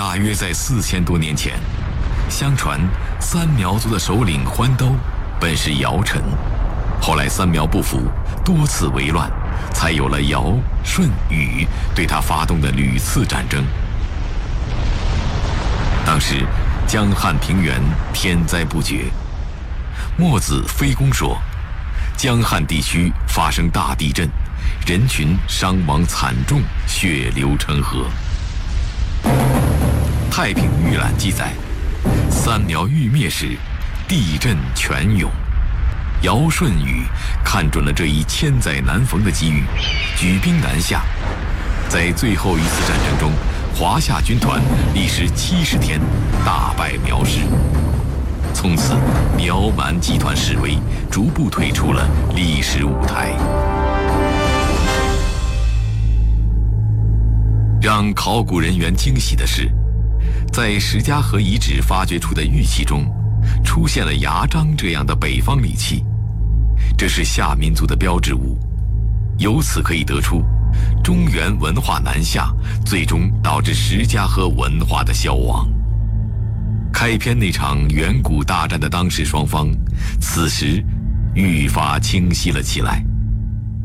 大约在4000多年前，相传三苗族的首领欢兜本是尧臣，后来三苗不服，多次为乱，才有了尧、舜、禹对他发动的屡次战争。当时江汉平原天灾不绝，墨子非公说，江汉地区发生大地震，人群伤亡惨重，血流成河。太平御览记载，三苗欲灭时，地震泉涌。尧、舜、禹看准了这一千载难逢的机遇，举兵南下。在最后一次战争中，华夏军团历时70天，大败苗氏。从此，苗蛮集团式微，逐步退出了历史舞台。让考古人员惊喜的是，在石家河遗址发掘出的玉器中，出现了牙璋这样的北方礼器，这是夏民族的标志物。由此可以得出，中原文化南下，最终导致石家河文化的消亡。开篇那场远古大战的当事双方，此时愈发清晰了起来。